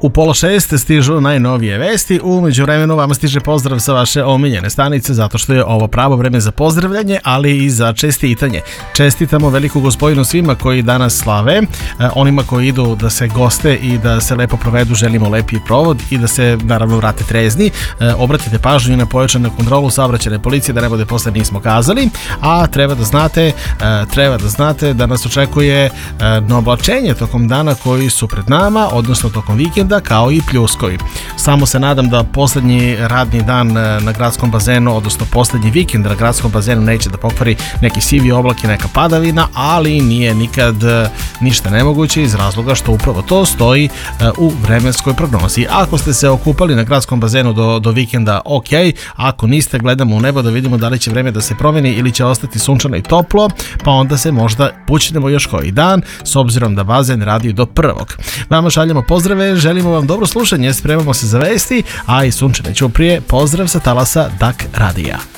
U 5:30 stižu najnovije vesti, u međuvremenu vam stiže pozdrav sa vaše omiljene stanice zato što je ovo pravo vreme za pozdravljanje, ali i za čestitanje. Čestitamo veliku gospodinu svima koji danas slave, onima koji idu da se goste i da se lepo provedu, želimo lepi provod i da se naravno vrate trezni. Obratite pažnju na pojačanu kontrolu saobraćajne policije da ne bude posle nismo kazali, a treba da znate da nas očekuje na oblačenje tokom dana koji su pred nama, odnosno tokom vikenda, kao i pljuskovi. Samo se nadam da poslednji radni dan na gradskom bazenu, odnosno poslednji vikend na gradskom bazenu neće da pokvari neki sivi oblak i neka padavina, ali nije nikad ništa nemoguće iz razloga što upravo to stoji u vremenskoj prognozi. Ako ste se okupali na gradskom bazenu do vikenda, ok, ako niste, gledamo u nebo da vidimo da li će vreme da se promeni ili će ostati sunčano i toplo, pa onda se možda pućnemo još koji dan, s obzirom da bazen radi do 1. Vama šaljemo pozdrave, želimo vam dobro slušanje, spremamo se za vesti, a i sunčane ćuprije, pozdrav sa talasa DAK radija.